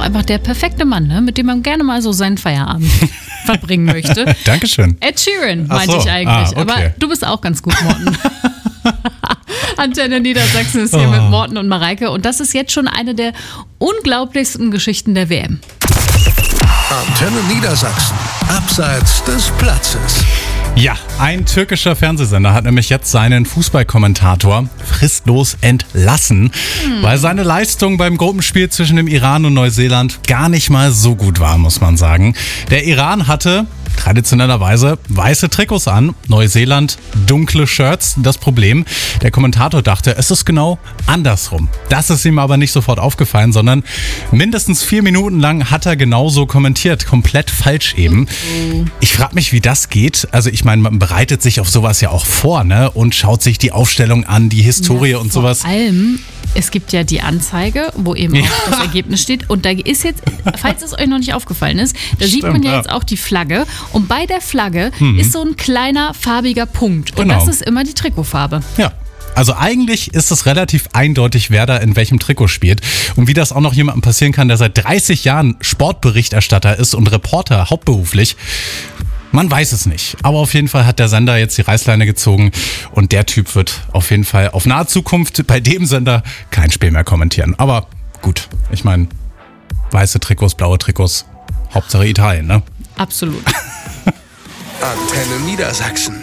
einfach der perfekte Mann, ne? Mit dem man gerne mal so seinen Feierabend verbringen möchte. Dankeschön. Ed Sheeran, meinte ich eigentlich. Okay. Aber du bist auch ganz gut, Morten. Antenne Niedersachsen ist hier mit Morten und Mareike. Und das ist jetzt schon eine der unglaublichsten Geschichten der WM. Antenne Niedersachsen, abseits des Platzes. Ja, ein türkischer Fernsehsender hat nämlich jetzt seinen Fußballkommentator fristlos entlassen, weil seine Leistung beim Gruppenspiel zwischen dem Iran und Neuseeland gar nicht mal so gut war, muss man sagen. Der Iran hatte traditionellerweise weiße Trikots an, Neuseeland dunkle Shirts. Das Problem, der Kommentator dachte, es ist genau andersrum. Das ist ihm aber nicht sofort aufgefallen, sondern mindestens 4 Minuten lang hat er genauso kommentiert. Komplett falsch eben. Ich frage mich, wie das geht. Also ich meine, man bereitet sich auf sowas ja auch vor, ne? Und schaut sich die Aufstellung an, die Historie und sowas. Vor allem, es gibt ja die Anzeige, wo eben auch das Ergebnis steht. Und da ist jetzt, falls es euch noch nicht aufgefallen ist, da sieht man ja jetzt auch die Flagge. Und bei der Flagge ist so ein kleiner farbiger Punkt. Und das ist immer die Trikotfarbe. Ja. Also eigentlich ist es relativ eindeutig, wer da in welchem Trikot spielt. Und wie das auch noch jemandem passieren kann, der seit 30 Jahren Sportberichterstatter ist und Reporter hauptberuflich. Man weiß es nicht. Aber auf jeden Fall hat der Sender jetzt die Reißleine gezogen. Und der Typ wird auf jeden Fall auf nahe Zukunft bei dem Sender kein Spiel mehr kommentieren. Aber gut, ich meine, weiße Trikots, blaue Trikots, Hauptsache Italien, ne? Absolut. Antenne Niedersachsen.